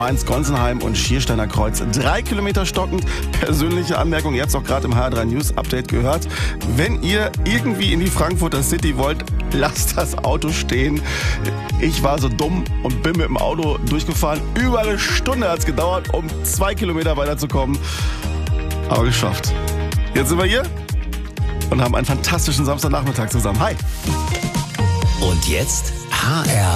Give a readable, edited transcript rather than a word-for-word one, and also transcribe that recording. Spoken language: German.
1 Gonsenheim und Schiersteiner Kreuz. 3 Kilometer stockend. Persönliche Anmerkung, ihr habt es auch gerade im HR3 News Update gehört. Wenn ihr irgendwie in die Frankfurter City wollt, lasst das Auto stehen. Ich war so dumm und bin mit dem Auto durchgefahren. Über eine Stunde hat es gedauert, um 2 Kilometer weiterzukommen. Aber geschafft. Jetzt sind wir hier und haben einen fantastischen Samstagnachmittag zusammen. Hi! Und jetzt HR